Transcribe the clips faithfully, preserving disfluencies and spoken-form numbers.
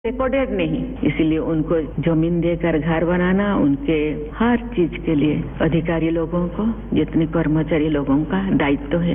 Recorded नहीं, इसीलिए उनको जमीन देकर घर बनाना उनके हर चीज के लिए अधिकारी लोगों को, जितने कर्मचारी लोगों का दायित्व है.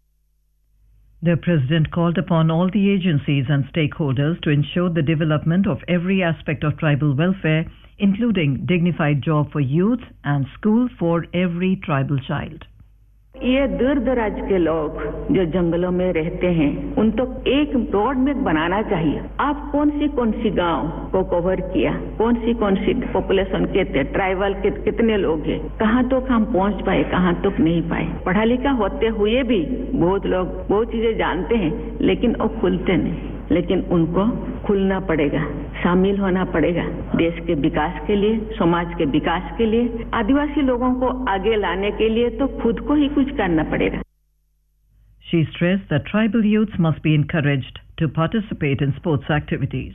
The President called upon all the agencies and stakeholders to ensure the development of every aspect of tribal welfare, including dignified job for youth and school for every tribal child. ये दूर दराज के लोग जो जंगलों में रहते हैं, उन तो एक रोड में बनाना चाहिए. आप कौन सी कौन सी गांव को कवर किया, कौन सी कौन सी पॉपुलेशन के थे, ट्राइबल के कितने लोग हैं, कहाँ तक हम पहुँच पाए, कहाँ तक नहीं पाए. पढ़ा लिखा होते हुए भी बहुत लोग बहुत चीजें जानते हैं, लेकिन वो खुलते नहीं. लेकिन उनको खुलना पड़ेगा, शामिल होना पड़ेगा देश के विकास के लिए, समाज के विकास के लिए, आदिवासी लोगों को आगे लाने के लिए तो खुद को ही कुछ करना पड़ेगा. She stressed that tribal youths must be encouraged to participate in sports activities.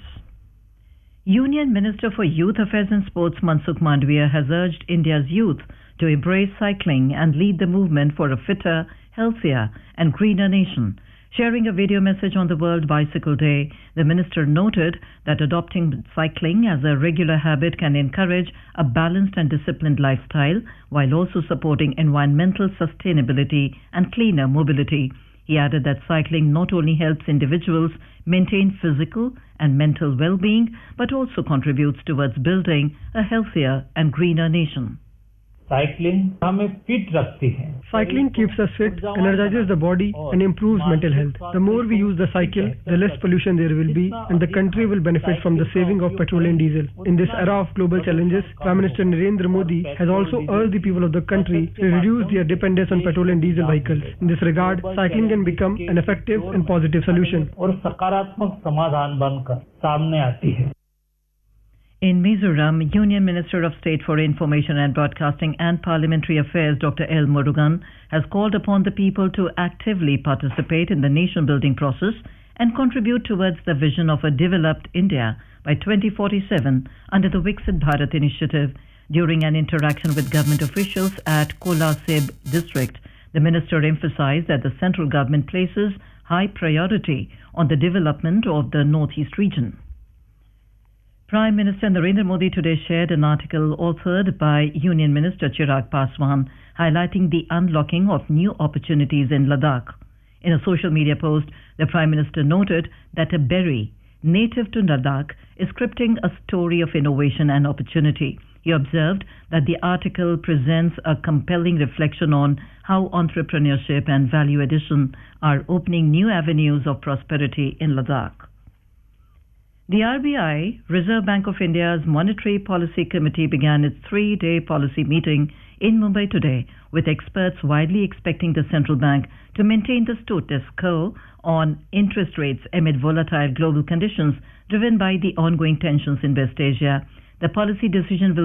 Union Minister for Youth Affairs and Sports Mansukh Mandavia has urged India's youth to embrace cycling and lead the movement for a fitter, healthier and greener nation. Sharing a video message on the World Bicycle Day, the minister noted that adopting cycling as a regular habit can encourage a balanced and disciplined lifestyle while also supporting environmental sustainability and cleaner mobility. He added that cycling not only helps individuals maintain physical and mental well-being but also contributes towards building a healthier and greener nation. Cycling हमें fit रखती है. Cycling keeps us fit, energizes the body and improves mental health. The more we use the cycle, the less pollution there will be and the country will benefit from the saving of petrol and diesel. In this era of global challenges, Prime Minister Narendra Modi has also urged the people of the country to reduce their dependence on petrol and diesel vehicles. In this regard, cycling can become an effective and positive solution. और सकारात्मक समाधान बनकर सामने आती है. In Mizoram, Union Minister of State for Information and Broadcasting and Parliamentary Affairs Doctor L. Murugan has called upon the people to actively participate in the nation-building process and contribute towards the vision of a developed India by twenty forty-seven under the Viksit Bharat initiative. During an interaction with government officials at Kolasib district, the minister emphasized that the central government places high priority on the development of the northeast region. Prime Minister Narendra Modi today shared an article authored by Union Minister Chirag Paswan highlighting the unlocking of new opportunities in Ladakh. In a social media post, the Prime Minister noted that a berry native to Ladakh is scripting a story of innovation and opportunity. He observed that the article presents a compelling reflection on how entrepreneurship and value addition are opening new avenues of prosperity in Ladakh. The R B I, Reserve Bank of India's Monetary Policy Committee, began its three-day policy meeting in Mumbai today, with experts widely expecting the central bank to maintain the status quo on interest rates amid volatile global conditions driven by the ongoing tensions in West Asia. The policy decision will